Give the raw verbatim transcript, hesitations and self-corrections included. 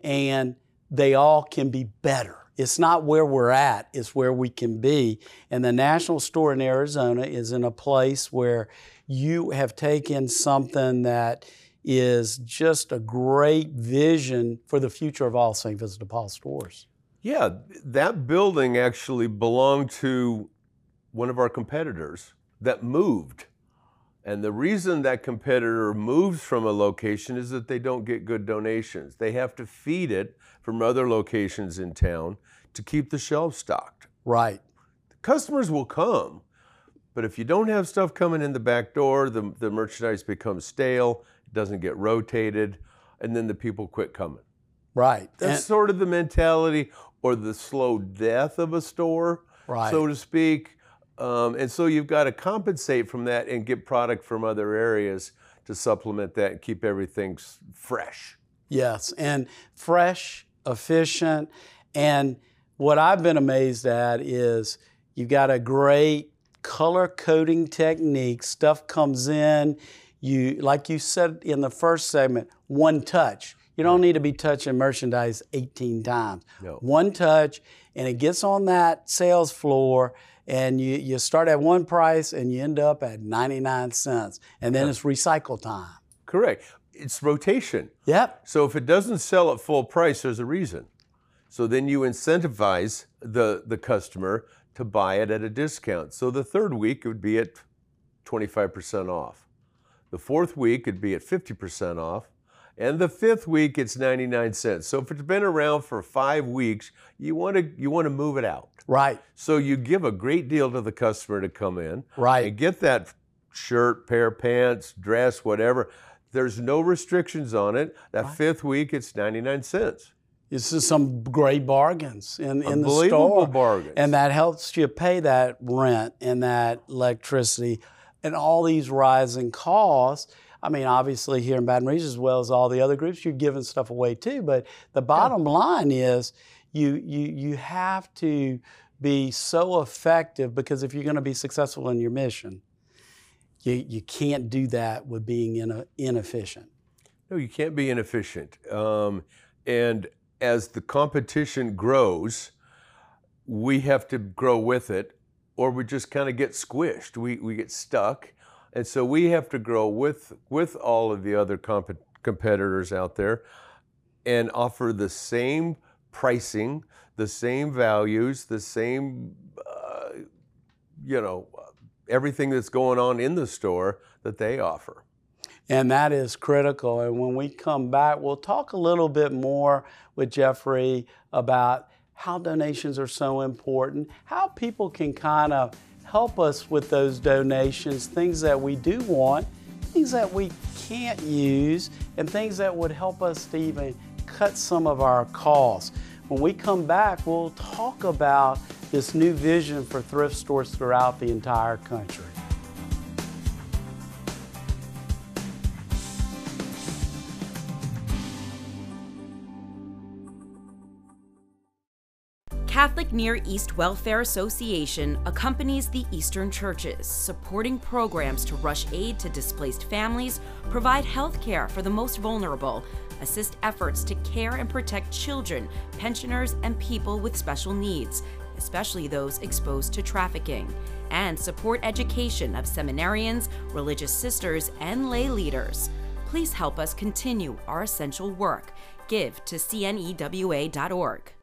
and they all can be better. It's not where we're at, it's where we can be. And the National Store in Arizona is in a place where you have taken something that is just a great vision for the future of all Saint Vincent de Paul stores. Yeah, that building actually belonged to one of our competitors that moved. And the reason that competitor moves from a location is that they don't get good donations. They have to feed it from other locations in town to keep the shelves stocked. Right. The customers will come, but if you don't have stuff coming in the back door, the, the merchandise becomes stale, it doesn't get rotated, and then the people quit coming. Right. That's and, sort of the mentality or the slow death of a store, right. so to speak. Um, and so you've got to compensate from that and get product from other areas to supplement that and keep everything fresh. Yes, and fresh, efficient, and what I've been amazed at is you've got a great color coding technique. Stuff comes in, you like you said in the first segment, one touch. You don't need to be touching merchandise eighteen times. No. One touch, and it gets on that sales floor, and you, you start at one price and you end up at ninety-nine cents. And then yeah. it's recycle time. Correct. It's rotation. Yep. So if it doesn't sell at full price, there's a reason. So then you incentivize the, the customer to buy it at a discount. So the third week it would be at twenty-five percent off. The fourth week it'd be at fifty percent off. And the fifth week it's ninety-nine cents. So if it's been around for five weeks, you want to you want to move it out. Right. So you give a great deal to the customer to come in. Right. And get that shirt, pair of pants, dress, whatever. There's no restrictions on it. That right. fifth week it's ninety-nine cents. This is some great bargains in, in the store. Unbelievable bargains. And that helps you pay that rent and that electricity and all these rising costs. I mean, obviously here in Baton Rouge, as well as all the other groups, you're giving stuff away too. But the bottom yeah. line is you, you, you have to be so effective, because if you're going to be successful in your mission, you, you can't do that with being in a, inefficient. No, you can't be inefficient. Um, and as the competition grows, we have to grow with it, or we just kind of get squished. We, we get stuck. And so we have to grow with, with all of the other comp competitors out there and offer the same pricing, the same values, the same, uh, you know, everything that's going on in the store that they offer. And that is critical. And when we come back, we'll talk a little bit more with Jeffrey about how donations are so important, how people can kind of help us with those donations, things that we do want, things that we can't use, and things that would help us to even cut some of our costs. When we come back, we'll talk about this new vision for thrift stores throughout the entire country. Catholic Near East Welfare Association accompanies the Eastern churches, supporting programs to rush aid to displaced families, provide health care for the most vulnerable, assist efforts to care and protect children, pensioners, and people with special needs, especially those exposed to trafficking, and support education of seminarians, religious sisters, and lay leaders. Please help us continue our essential work. Give to C N E W A dot org.